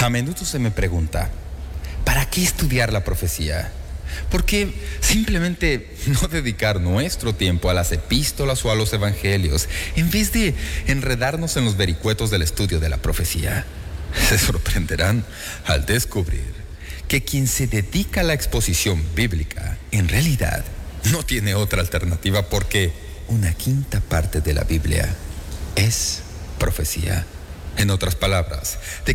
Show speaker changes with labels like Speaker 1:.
Speaker 1: A menudo se me pregunta, ¿para qué estudiar la profecía? ¿Por qué simplemente no dedicar nuestro tiempo a las epístolas o a los evangelios en vez de enredarnos en los vericuetos del estudio de la profecía? Se sorprenderán al descubrir que quien se dedica a la exposición bíblica en realidad no tiene otra alternativa, porque una quinta parte de la Biblia es profecía. En otras palabras, de